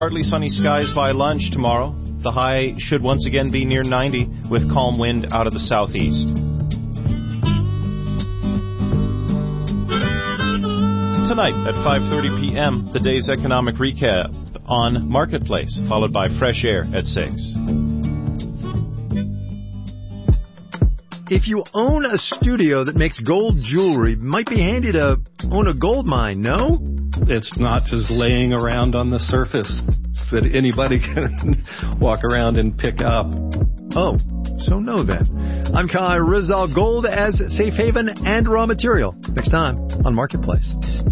Partly sunny skies by lunch tomorrow. The high should once again be near 90 with calm wind out of the southeast. Tonight at 5:30 p.m., the day's economic recap on Marketplace, followed by Fresh Air at 6. If you own a studio that makes gold jewelry, it might be handy to own a gold mine, no? It's not just laying around on the surface that anybody can walk around and pick up. Oh, so no then. I'm Kai Rizal. Gold as safe haven and raw material. Next time on Marketplace.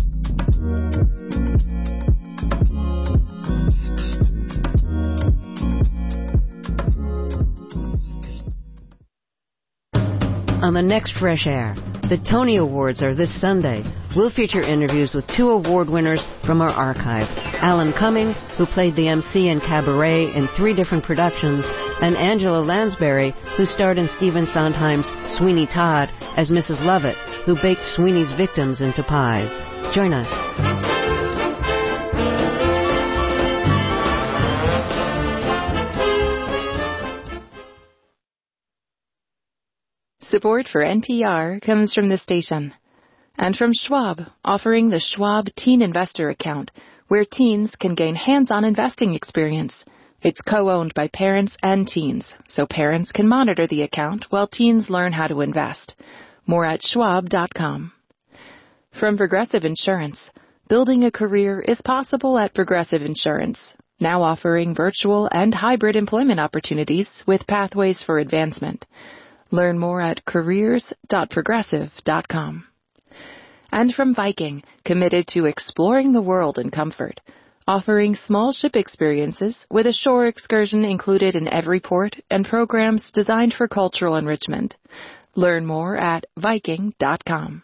On the next Fresh Air, the Tony Awards are this Sunday. We'll feature interviews with 2 award winners from our archive. Alan Cumming, who played the MC in Cabaret in 3 different productions, and Angela Lansbury, who starred in Stephen Sondheim's Sweeney Todd as Mrs. Lovett, who baked Sweeney's victims into pies. Join us. Support for NPR comes from the station and from Schwab, offering the Schwab Teen Investor Account, where teens can gain hands-on investing experience. It's co-owned by parents and teens, so parents can monitor the account while teens learn how to invest. More at schwab.com. From Progressive Insurance, building a career is possible at Progressive Insurance, now offering virtual and hybrid employment opportunities with pathways for advancement. Learn more at careers.progressive.com. And from Viking, committed to exploring the world in comfort, offering small ship experiences with a shore excursion included in every port and programs designed for cultural enrichment. Learn more at Viking.com.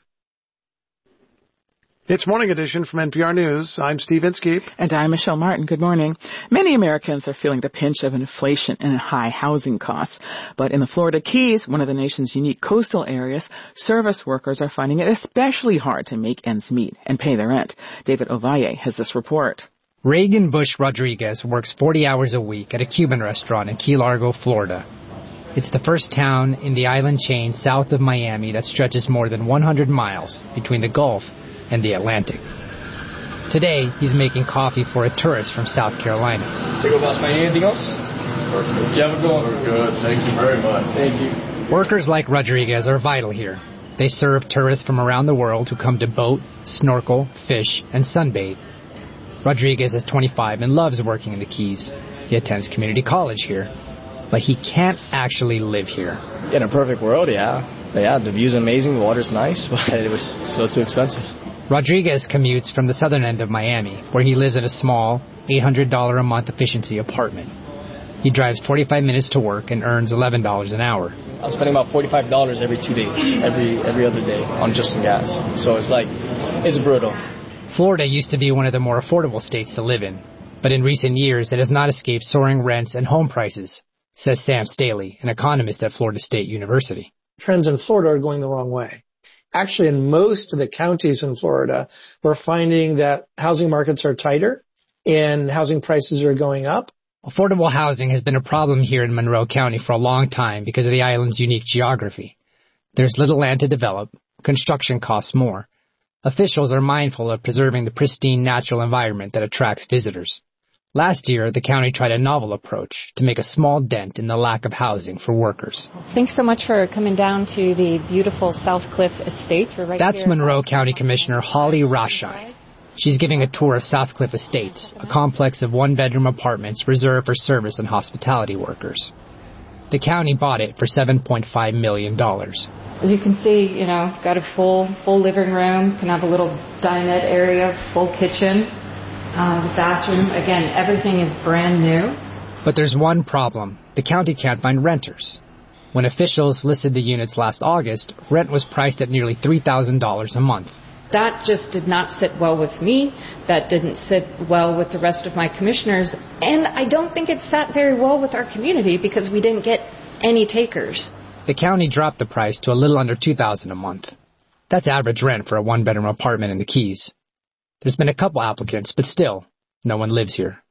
It's Morning Edition from NPR News. I'm Steve Inskeep. And I'm Michelle Martin. Good morning. Many Americans are feeling the pinch of inflation and high housing costs. But in the Florida Keys, one of the nation's unique coastal areas, service workers are finding it especially hard to make ends meet and pay their rent. David Ovalle has this report. Reagan Bush Rodriguez works 40 hours a week at a Cuban restaurant in Key Largo, Florida. It's the first town in the island chain south of Miami that stretches more than 100 miles between the Gulf and the Atlantic. Today, he's making coffee for a tourist from South Carolina. Take a boss, man. Anything else? Perfect. You have a good one. We're good. Thank you very much. Thank you. Workers like Rodriguez are vital here. They serve tourists from around the world who come to boat, snorkel, fish, and sunbathe. Rodriguez is 25 and loves working in the Keys. He attends community college here, but he can't actually live here. In a perfect world, yeah. The view's amazing, the water's nice, but it was so too expensive. Rodriguez commutes from the southern end of Miami, where he lives in a small, $800 a month efficiency apartment. He drives 45 minutes to work and earns $11 an hour. I'm spending about $45 every 2 days, every other day on just some gas. So it's brutal. Florida used to be one of the more affordable states to live in, but in recent years it has not escaped soaring rents and home prices, says Sam Staley, an economist at Florida State University. Trends in Florida are going the wrong way. Actually, in most of the counties in Florida, we're finding that housing markets are tighter and housing prices are going up. Affordable housing has been a problem here in Monroe County for a long time because of the island's unique geography. There's little land to develop. Construction costs more. Officials are mindful of preserving the pristine natural environment that attracts visitors. Last year, the county tried a novel approach to make a small dent in the lack of housing for workers. Thanks so much for coming down to the beautiful South Cliff Estates. We're right That's here. Monroe County Commissioner Holly Rashai. She's giving a tour of South Cliff Estates, a complex of one-bedroom apartments reserved for service and hospitality workers. The county bought it for $7.5 million. As you can see, got a full living room, can have a little dinette area, full kitchen. Bathroom, again, everything is brand new. But there's one problem. The county can't find renters. When officials listed the units last August, rent was priced at nearly $3,000 a month. That just did not sit well with me. That didn't sit well with the rest of my commissioners. And I don't think it sat very well with our community because we didn't get any takers. The county dropped the price to a little under $2,000 a month. That's average rent for a one-bedroom apartment in the Keys. There's been a couple applicants, but still, no one lives here.